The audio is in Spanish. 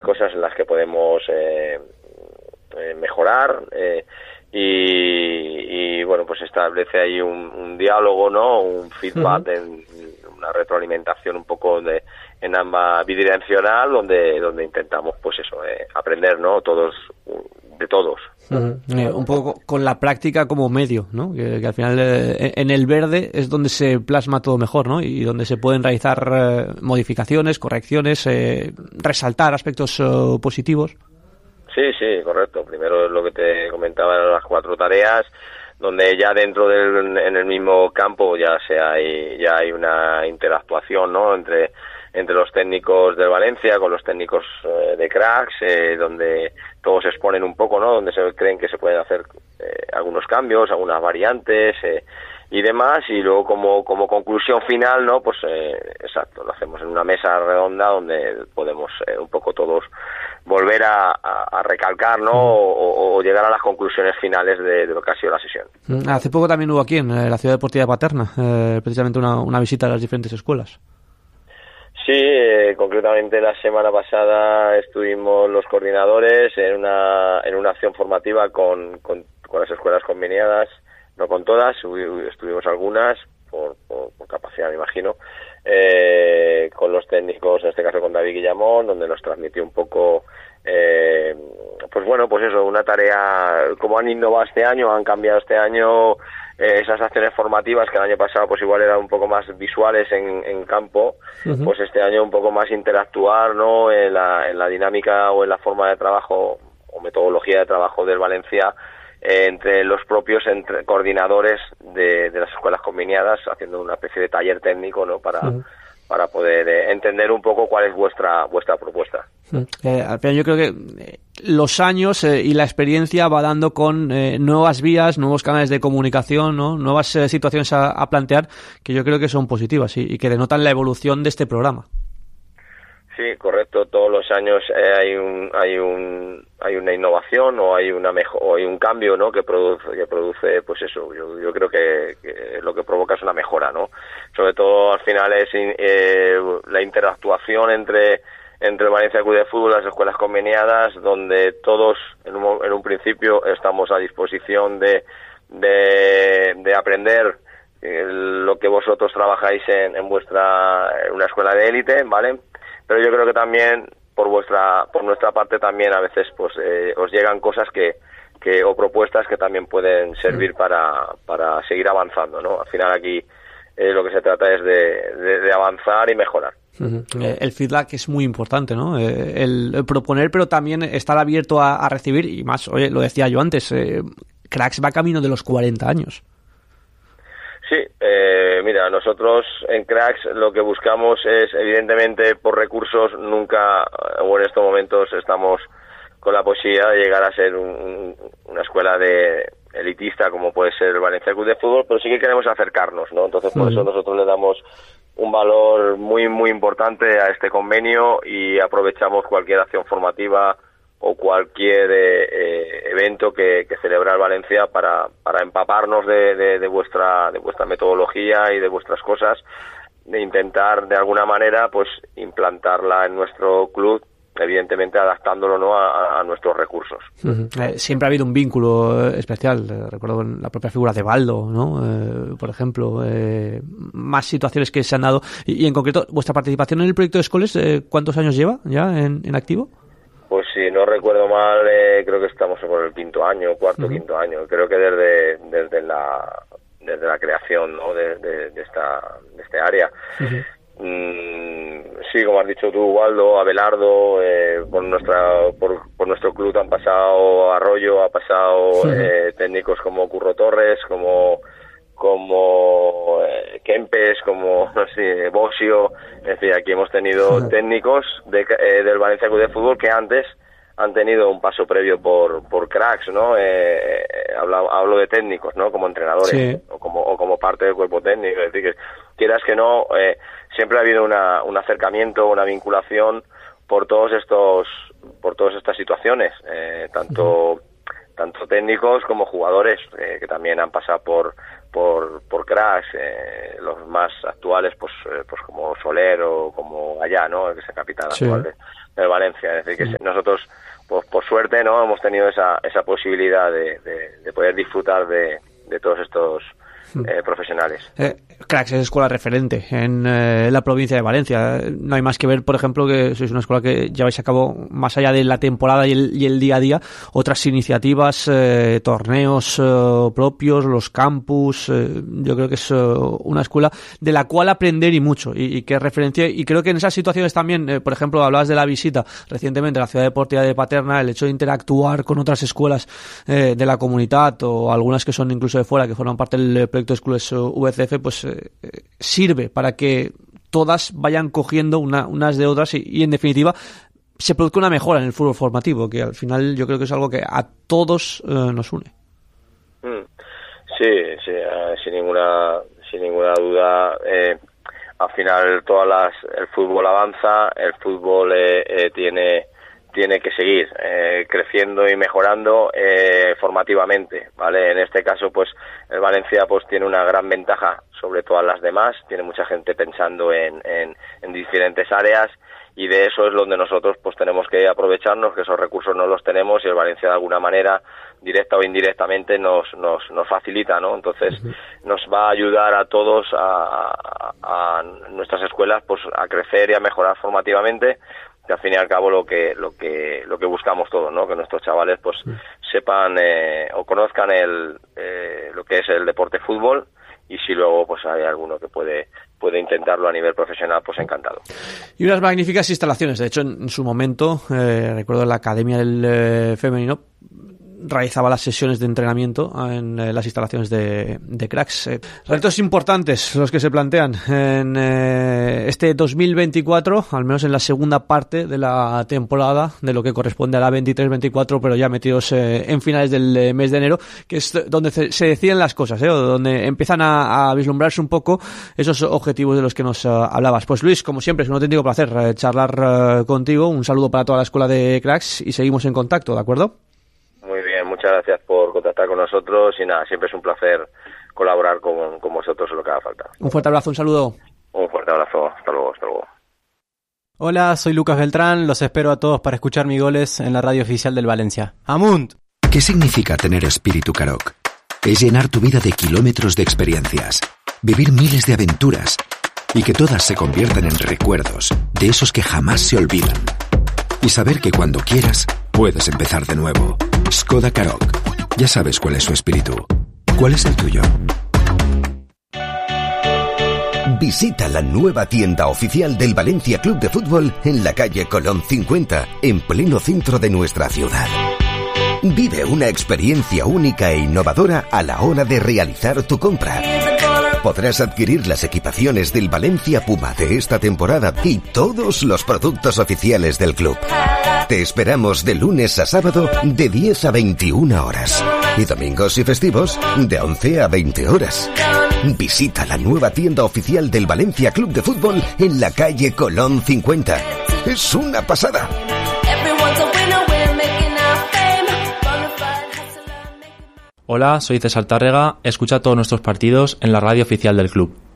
cosas en las que podemos mejorar, y bueno, pues establece ahí un diálogo, ¿no? Un feedback, una retroalimentación un poco en ambas bidireccional, donde intentamos, pues eso, aprender, ¿no? Todos, de todos. Un poco con la práctica como medio, ¿no? Que al final en el verde es donde se plasma todo mejor, ¿no? Y donde se pueden realizar modificaciones, correcciones, resaltar aspectos positivos. Sí, correcto. Primero es lo que te comentaba, las 4 tareas, donde ya dentro en el mismo campo ya hay una interactuación, ¿no? Entre los técnicos de Valencia con los técnicos de Cracks, donde todos exponen un poco, ¿no? Donde se creen que se pueden hacer algunos cambios, algunas variantes y demás, y luego como conclusión final, ¿no? Pues exacto, lo hacemos en una mesa redonda donde podemos un poco todos volver a recalcar, ¿no? O llegar a las conclusiones finales de lo que ha sido la sesión. Hace poco también hubo aquí en la Ciudad Deportiva de Paterna, precisamente una visita a las diferentes escuelas. Sí, concretamente la semana pasada estuvimos los coordinadores en una acción formativa con las escuelas conveniadas, no con todas, estuvimos algunas por capacidad, me imagino, con los técnicos, en este caso con David Guillamón, donde nos transmitió un poco, pues bueno, pues eso, una tarea, como han innovado este año, han cambiado este año esas acciones formativas que el año pasado pues igual eran un poco más visuales en campo, pues este año un poco más interactuar, ¿no? En la dinámica o en la forma de trabajo o metodología de trabajo del Valencia, entre los propios coordinadores de las escuelas conveniadas, haciendo una especie de taller técnico, ¿no? Para poder entender un poco cuál es vuestra propuesta. Al final yo creo que los años y la experiencia va dando con nuevas vías, nuevos canales de comunicación, ¿no? Nuevas situaciones a plantear, que yo creo que son positivas y que denotan la evolución de este programa. Sí, correcto. Todos los años hay una innovación o hay un cambio, ¿no? que produce pues eso. Yo creo que lo que provoca es una mejora, ¿no? Sobre todo al final es la interactuación entre Valencia Club de Fútbol y las escuelas conveniadas, donde todos en un principio estamos a disposición de aprender lo que vosotros trabajáis en una escuela de élite, ¿vale? Pero yo creo que también por nuestra parte también a veces pues os llegan cosas o propuestas que también pueden servir para seguir avanzando, ¿no? Al final aquí lo que se trata es de avanzar y mejorar. El feedback es muy importante, ¿no? El proponer, pero también estar abierto a recibir, y más, oye, lo decía yo antes, Cracks va camino de los 40 años. Sí, mira, nosotros en Cracks lo que buscamos es, evidentemente, por recursos, nunca, o en estos momentos, estamos con la posibilidad de llegar a ser una escuela de elitista como puede ser el Valencia Club de Fútbol, pero sí que queremos acercarnos, ¿no? Entonces, por eso nosotros le damos un valor muy, muy importante a este convenio y aprovechamos cualquier acción formativa o cualquier evento que celebra el Valencia para empaparnos de vuestra metodología y de vuestras cosas, de intentar de alguna manera pues implantarla en nuestro club, evidentemente adaptándolo, ¿no? a nuestros recursos. Siempre ha habido un vínculo especial, recuerdo la propia figura de Baldo, ¿no? Por ejemplo, más situaciones que se han dado, y en concreto vuestra participación en el proyecto de Escoles, ¿cuántos años lleva ya en activo? Pues si no recuerdo mal, creo que estamos por el quinto año, quinto año. Creo que desde la creación, ¿no? de este área. Sí, como has dicho tú, Waldo, Abelardo, por nuestro club han pasado Arroyo, ha pasado técnicos como Curro Torres, como Kempes, como Bosio. Es decir, aquí hemos tenido técnicos del Valencia Club de Fútbol que antes han tenido un paso previo por Cracks, ¿no? Hablo de técnicos, ¿no? Como entrenadores, sí, o como parte del cuerpo técnico. Es decir, que quieras que no, siempre ha habido un acercamiento, una vinculación por todas estas situaciones, tanto tanto técnicos como jugadores que también han pasado por cracks, los más actuales pues como Soler o como Gallá, ¿no? Que es el capitán actual del Valencia. Es decir, que nosotros pues por suerte, ¿no? Hemos tenido esa posibilidad de poder disfrutar de todos estos profesionales. Cracks es escuela referente en la provincia de Valencia. No hay más que ver, por ejemplo, que sois una escuela que lleváis a cabo, más allá de la temporada y el día a día, otras iniciativas, torneos propios, los campus. Yo creo que es una escuela de la cual aprender y mucho, y que es referencia. Y creo que en esas situaciones también, por ejemplo, hablabas de la visita recientemente a la ciudad deportiva de Paterna, el hecho de interactuar con otras escuelas de la comunidad, o algunas que son incluso de fuera, que forman parte del proyecto Schools VCF, pues sirve para que todas vayan cogiendo unas de otras y en definitiva se produzca una mejora en el fútbol formativo, que al final yo creo que es algo que a todos nos une. Sí, sin ninguna duda. Al final el fútbol avanza, el fútbol tiene que seguir creciendo y mejorando formativamente, ¿vale? En este caso, pues el Valencia pues tiene una gran ventaja sobre todas las demás, tiene mucha gente pensando en diferentes áreas, y de eso es donde nosotros pues tenemos que aprovecharnos, que esos recursos no los tenemos, y el Valencia de alguna manera, directa o indirectamente, nos facilita, ¿no? Entonces nos va a ayudar a todos, a nuestras escuelas, pues a crecer y a mejorar formativamente, que al fin y al cabo lo que buscamos todos, ¿no? Que nuestros chavales pues sepan o conozcan lo que es el deporte fútbol, y si luego pues hay alguno que puede intentarlo a nivel profesional, pues encantado. Y unas magníficas instalaciones. De hecho, en su momento, recuerdo la Academia del Femenino realizaba las sesiones de entrenamiento en las instalaciones de Cracks. Retos importantes los que se plantean en este 2024, al menos en la segunda parte de la temporada, de lo que corresponde a la 23-24, pero ya metidos en finales del mes de enero, que es donde se deciden las cosas, o donde empiezan a vislumbrarse un poco esos objetivos de los que nos hablabas. Pues Luis, como siempre, es un auténtico placer charlar contigo. Un saludo para toda la escuela de Cracks y seguimos en contacto, ¿de acuerdo? Muy bien, muchas gracias por contactar con nosotros, y nada, siempre es un placer colaborar con vosotros en lo que haga falta. Un fuerte abrazo, un saludo. Un fuerte abrazo, hasta luego. Hola, soy Lucas Beltrán, los espero a todos para escuchar mis goles en la radio oficial del Valencia. ¡Amunt! ¿Qué significa tener espíritu Karoq? Es llenar tu vida de kilómetros de experiencias, vivir miles de aventuras y que todas se conviertan en recuerdos de esos que jamás se olvidan. Y saber que cuando quieras, puedes empezar de nuevo. Skoda Karoq. Ya sabes cuál es su espíritu. ¿Cuál es el tuyo? Visita la nueva tienda oficial del Valencia Club de Fútbol en la calle Colón 50, en pleno centro de nuestra ciudad. Vive una experiencia única e innovadora a la hora de realizar tu compra. Podrás adquirir las equipaciones del Valencia Puma de esta temporada y todos los productos oficiales del club. Te esperamos de lunes a sábado de 10 a 21 horas y domingos y festivos de 11 a 20 horas. Visita la nueva tienda oficial del Valencia Club de Fútbol en la calle Colón 50. ¡Es una pasada! Hola, soy César Tárrega. Escucha todos nuestros partidos en la radio oficial del club.